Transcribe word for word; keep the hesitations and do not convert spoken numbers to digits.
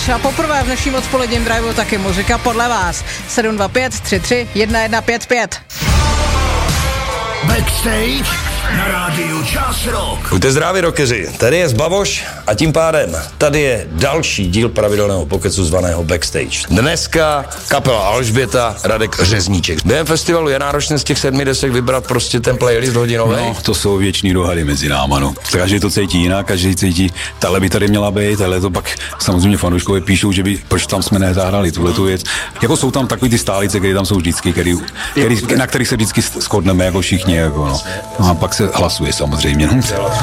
a poprvé v dnešním odpoledním driveu taky muzika podle vás. sedm dva pět tři tři jedna jedna pět pět. Backstage na rádiu Čas Rock. Buďte zdraví, rockeři, tady je Zbavoš a tím pádem tady je další díl pravidelného pokecu zvaného Backstage. Dneska kapela Alžběta, Radek Řezníček. Během festivalu je náročné z těch sedmi desek vybrat prostě ten playlist hodinový. No, to jsou věční dohady mezi náma, no. Každý to cítí jinak, každý cítí, tahle by tady měla být, ale to pak samozřejmě fanouškové píšou, že by, proč tam jsme nezahrali tuhletu věc. Jako jsou tam takový ty stálice, které tam jsou vždycky, který, který, na kterých se vždycky shodneme jako všichni, jako no. No a pak se hlasuje samozřejmě.